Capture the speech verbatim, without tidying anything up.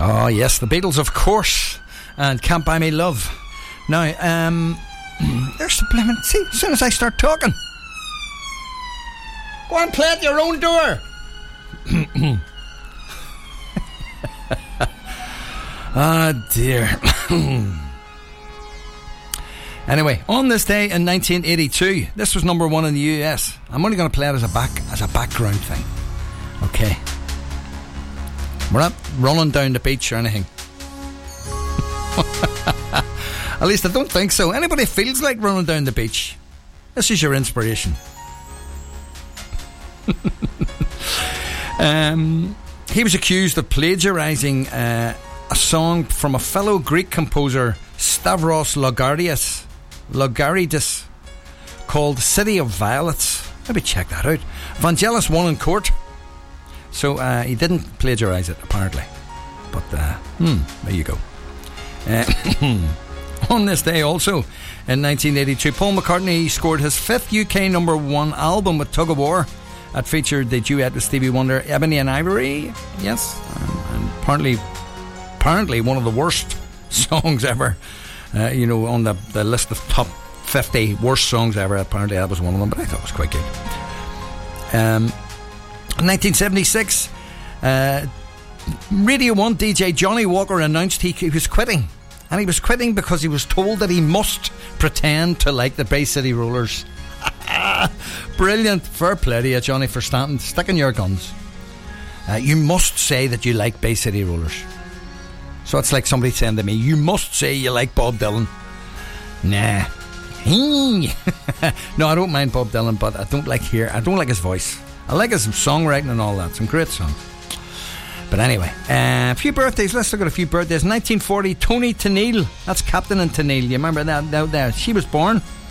Oh yes, the Beatles, of course, and Can't Buy Me Love. Now, um, there's the blimmin'. See, as soon as I start talking, go and play at your own door. Ah, oh, dear. Anyway, on this day in nineteen eighty-two, this was number one in the U S. I'm only going to play it as a back as a background thing. Okay. We're not running down the beach or anything. At least I don't think so. Anybody feels like running down the beach, this is your inspiration. um, he was accused of plagiarising uh, a song from a fellow Greek composer, Stavros Logaridis, Logaridis, called City of Violets. Maybe check that out. Vangelis won in court. So uh, he didn't plagiarise it, apparently. But, uh, hmm, there you go. Uh, on this day also, in nineteen eighty-two, Paul McCartney scored his fifth U K number one album with Tug of War. That featured the duet with Stevie Wonder, Ebony and Ivory. Yes, um, and apparently, apparently one of the worst songs ever. Uh, you know, on the, the list of top fifty worst songs ever. Apparently that was one of them, but I thought it was quite good. Um... In nineteen seventy-six, uh, Radio one D J Johnny Walker announced he, he was quitting. And he was quitting because he was told that he must pretend to like the Bay City Rollers. Brilliant. Fair play to you, Johnny, for standing, sticking your guns. Uh, you must say that you like Bay City Rollers. So it's like somebody saying to me, you must say you like Bob Dylan. Nah. No, I don't mind Bob Dylan, but I don't like hear. I don't like his voice. I like his songwriting and all that. Some great songs. But anyway, uh, a few birthdays. Let's look at a few birthdays. nineteen forty, Tony Tennille. That's Captain and Tennille. You remember that? that, that she was born.